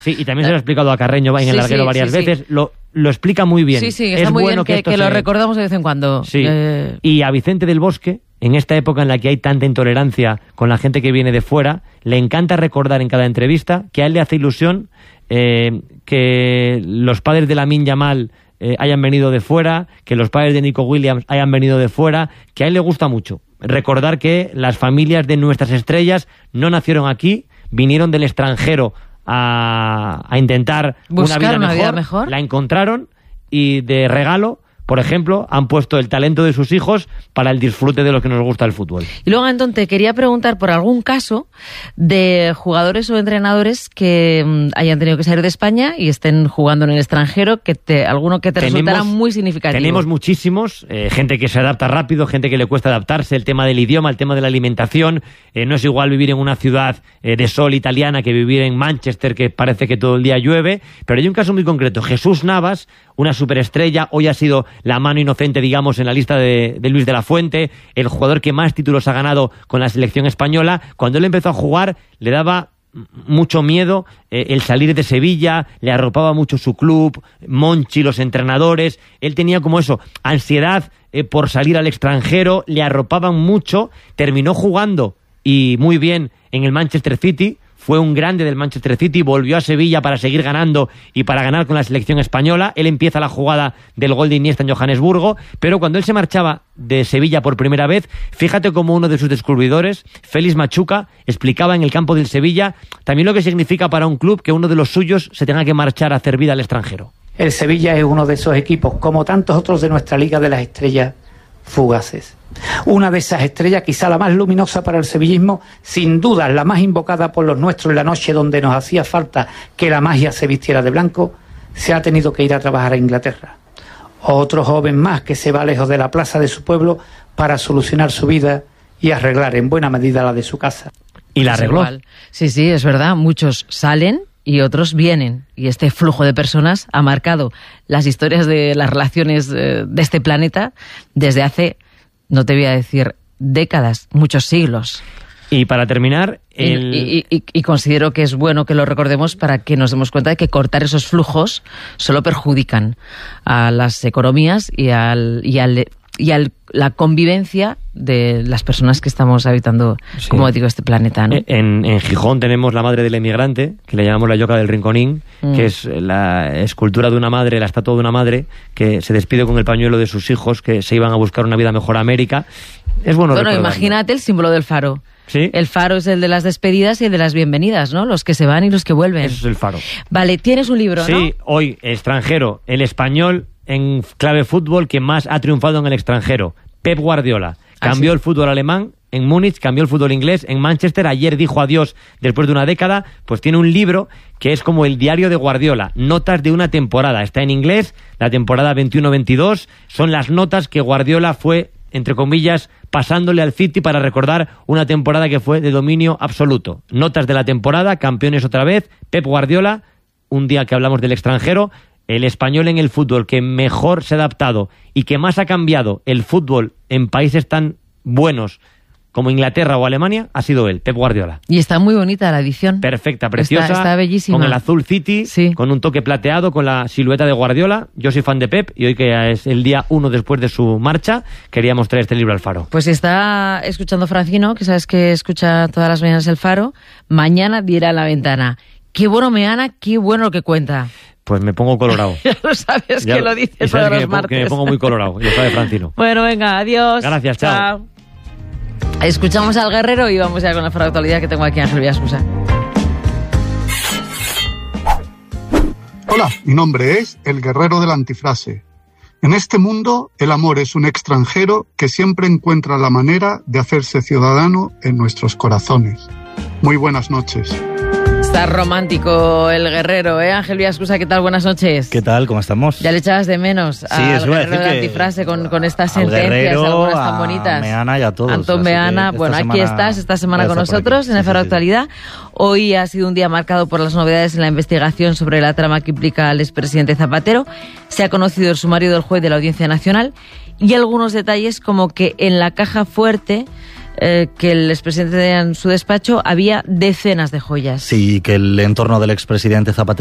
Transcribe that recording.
Sí, y también se lo he explicado a Carreño en el larguero varias veces. Lo explica muy bien. Sí, está muy bueno bien que lo recordamos de vez en cuando. Sí. Y a Vicente del Bosque, en esta época en la que hay tanta intolerancia con la gente que viene de fuera, le encanta recordar en cada entrevista que a él le hace ilusión que los padres de Lamine Yamal hayan venido de fuera, que los padres de Nico Williams hayan venido de fuera, que a él le gusta mucho recordar que las familias de nuestras estrellas no nacieron aquí, vinieron del extranjero a intentar buscar una vida mejor, la encontraron y de regalo, por ejemplo, han puesto el talento de sus hijos para el disfrute de lo que nos gusta el fútbol. Y luego, Antón, te quería preguntar por algún caso de jugadores o entrenadores que hayan tenido que salir de España y estén jugando en el extranjero, alguno que te resultara muy significativo. Tenemos muchísimos, gente que se adapta rápido, gente que le cuesta adaptarse, el tema del idioma, el tema de la alimentación. No es igual vivir en una ciudad de sol italiana que vivir en Manchester, que parece que todo el día llueve. Pero hay un caso muy concreto, Jesús Navas, una superestrella, hoy ha sido la mano inocente, digamos, en la lista de Luis de la Fuente, el jugador que más títulos ha ganado con la selección española. Cuando él empezó a jugar, le daba mucho miedo el salir de Sevilla, le arropaba mucho su club, Monchi, los entrenadores, él tenía como eso, ansiedad por salir al extranjero, le arropaban mucho, terminó jugando y muy bien en el Manchester City, fue un grande del Manchester City, volvió a Sevilla para seguir ganando y para ganar con la selección española. Él empieza la jugada del gol de Iniesta en Johannesburgo, pero cuando él se marchaba de Sevilla por primera vez, fíjate cómo uno de sus descubridores, Félix Machuca, explicaba en el campo del Sevilla también lo que significa para un club que uno de los suyos se tenga que marchar a hacer vida al extranjero. El Sevilla es uno de esos equipos, como tantos otros de nuestra Liga de las Estrellas, fugaces. Una de esas estrellas, quizá la más luminosa para el sevillismo, sin duda la más invocada por los nuestros en la noche donde nos hacía falta que la magia se vistiera de blanco, se ha tenido que ir a trabajar a Inglaterra. Otro joven más que se va lejos de la plaza de su pueblo para solucionar su vida y arreglar en buena medida la de su casa. Y la arregló. Sí, es verdad, muchos salen y otros vienen, y este flujo de personas ha marcado las historias de las relaciones de este planeta desde hace, no te voy a decir décadas, muchos siglos. Y para terminar... Y considero que es bueno que lo recordemos para que nos demos cuenta de que cortar esos flujos solo perjudican a las economías y a la convivencia de las personas que estamos habitando, como digo, este planeta, ¿no? En Gijón tenemos la madre del emigrante, que le llamamos la Yoca del Rinconín, que es la escultura de una madre, la estatua de una madre, que se despide con el pañuelo de sus hijos, que se iban a buscar una vida mejor a América. Es bueno recordarlo. Imagínate el símbolo del faro. ¿Sí? El faro es el de las despedidas y el de las bienvenidas, ¿no? Los que se van y los que vuelven. Eso es el faro. Vale, tienes un libro, ¿no? Sí, hoy, extranjero, el español en clave fútbol que más ha triunfado en el extranjero. Pep Guardiola. Cambió el fútbol alemán en Múnich, cambió el fútbol inglés en Manchester, ayer dijo adiós después de una década, pues tiene un libro que es como el diario de Guardiola, notas de una temporada. Está en inglés, la temporada 21-22, son las notas que Guardiola fue, entre comillas, pasándole al City para recordar una temporada que fue de dominio absoluto. Notas de la temporada, campeones otra vez, Pep Guardiola, un día que hablamos del extranjero, el español en el fútbol que mejor se ha adaptado y que más ha cambiado el fútbol en países tan buenos como Inglaterra o Alemania, ha sido él, Pep Guardiola. Y está muy bonita la edición. Perfecta, preciosa. Está bellísima. Con el azul City, con un toque plateado, con la silueta de Guardiola. Yo soy fan de Pep y hoy, que es el día 1 después de su marcha, queríamos traer este libro al Faro. Pues está escuchando Francino, que sabes que escucha todas las mañanas el Faro, mañana dirá La Ventana. Qué bueno Meana, qué bueno lo que cuenta. Pues me pongo colorado. Ya lo sabes que lo dices todos los martes. Que me pongo muy colorado, y lo sabe Francino. Bueno, venga, adiós. Gracias, chao. Escuchamos al Guerrero y vamos ya con la actualidad que tengo aquí en Ángel Villascusa. Hola, mi nombre es El Guerrero de la Antifrase. En este mundo, el amor es un extranjero que siempre encuentra la manera de hacerse ciudadano en nuestros corazones. Muy buenas noches. Está romántico el Guerrero, Ángel Villascusa, ¿qué tal? Buenas noches. ¿Qué tal? ¿Cómo estamos? Ya le echabas de menos al Guerrero de la Antifrase con estas sentencias, Guerrero, algunas tan bonitas. A Meana y a todos. Antón Meana, bueno, aquí estás esta semana con nosotros en el Faro Actualidad. Hoy ha sido un día marcado por las novedades en la investigación sobre la trama que implica al expresidente Zapatero. Se ha conocido el sumario del juez de la Audiencia Nacional y algunos detalles como que en la caja fuerte que el expresidente tenía en su despacho había decenas de joyas. Sí, que el entorno del expresidente Zapatero